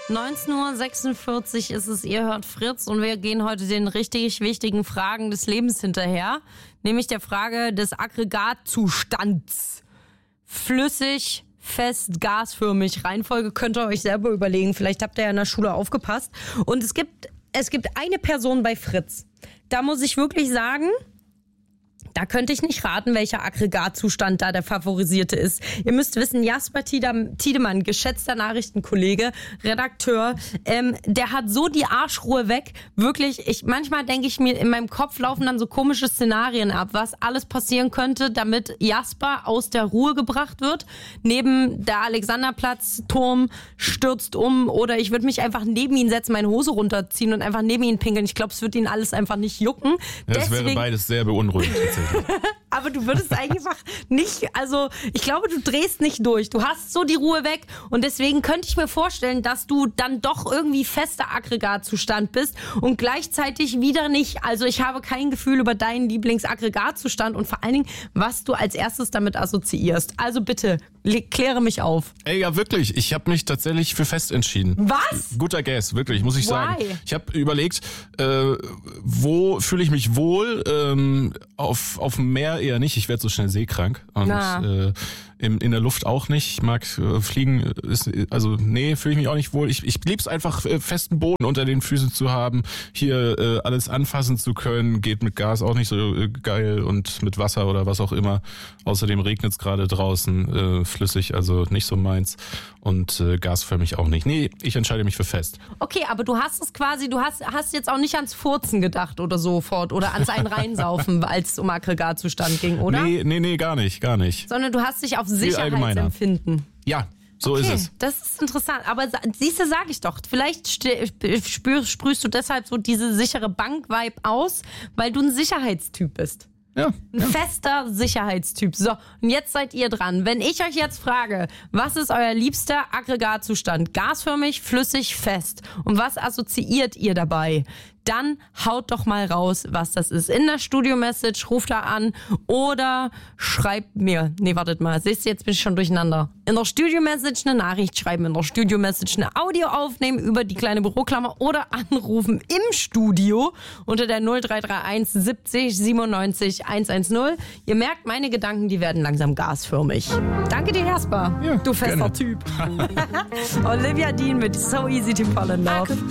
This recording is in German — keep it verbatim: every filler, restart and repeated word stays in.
neunzehn Uhr sechsundvierzig ist es, ihr hört Fritz und wir gehen heute den richtig wichtigen Fragen des Lebens hinterher, nämlich der Frage des Aggregatzustands. Flüssig, fest, gasförmig. Reihenfolge könnt ihr euch selber überlegen, vielleicht habt ihr ja in der Schule aufgepasst. Und es gibt, es gibt eine Person bei Fritz, da muss ich wirklich sagen, da könnte ich nicht raten, welcher Aggregatzustand da der favorisierte ist. Ihr müsst wissen, Jasper Tiedemann, geschätzter Nachrichtenkollege, Redakteur, ähm, der hat so die Arschruhe weg. Wirklich, ich manchmal denke ich mir, in meinem Kopf laufen dann so komische Szenarien ab, was alles passieren könnte, damit Jasper aus der Ruhe gebracht wird. Neben der Alexanderplatz-Turm stürzt um oder ich würde mich einfach neben ihn setzen, meine Hose runterziehen und einfach neben ihn pinkeln. Ich glaube, es wird ihn alles einfach nicht jucken. Ja, das Deswegen, wäre beides sehr beunruhigend. Aber du würdest einfach nicht, also ich glaube, du drehst nicht durch. Du hast so die Ruhe weg und deswegen könnte ich mir vorstellen, dass du dann doch irgendwie fester Aggregatzustand bist und gleichzeitig wieder nicht. Also ich habe kein Gefühl über deinen Lieblingsaggregatzustand und vor allen Dingen, was du als erstes damit assoziierst. Also bitte, kläre mich auf. Ey, ja wirklich, ich habe mich tatsächlich für fest entschieden. Was? Guter Guess, wirklich, muss ich Why? sagen. Ich habe überlegt, äh, wo fühle ich mich wohl, ähm, auf auf dem Meer eher nicht, ich werde so schnell seekrank und äh, in, in der Luft auch nicht. Ich mag äh, fliegen, ist, also nee, fühle ich mich auch nicht wohl. Ich, ich lieb's einfach, äh, festen Boden unter den Füßen zu haben, hier äh, alles anfassen zu können, geht mit Gas auch nicht so äh, geil und mit Wasser oder was auch immer. Außerdem regnet's gerade draußen, äh, flüssig, also nicht so meins und äh, gasförmig auch nicht. Nee, ich entscheide mich für fest. Okay, aber du hast es quasi, du hast, hast jetzt auch nicht ans Furzen gedacht oder so fort oder ans ein Reinsaufen, als es um Aggregatzustand ging, oder? Nee, nee, nee, gar nicht, gar nicht. Sondern du hast dich auf Sicherheitsempfinden. Ja, so okay, ist es. Das ist interessant. Aber siehst du, sag ich doch, vielleicht spürst, sprühst du deshalb so diese sichere Bank-Vibe aus, weil du ein Sicherheitstyp bist. Ja, ein ja. fester Sicherheitstyp. So, und jetzt seid ihr dran. Wenn ich euch jetzt frage, was ist euer liebster Aggregatzustand? Gasförmig, flüssig, fest. Und was assoziiert ihr dabei? Dann haut doch mal raus, was das ist. In der Studio-Message, ruft da an oder schreibt mir. Nee, wartet mal, siehst du, jetzt bin ich schon durcheinander. In der Studio-Message eine Nachricht schreiben, in der Studio-Message eine Audio aufnehmen über die kleine Büroklammer oder anrufen im Studio unter der null drei drei eins siebzig siebenundneunzig hundertzehn. Ihr merkt, meine Gedanken, die werden langsam gasförmig. Danke dir, Jasper. Ja, du fester gerne. Typ. Olivia Dean mit So Easy to Fall in Love.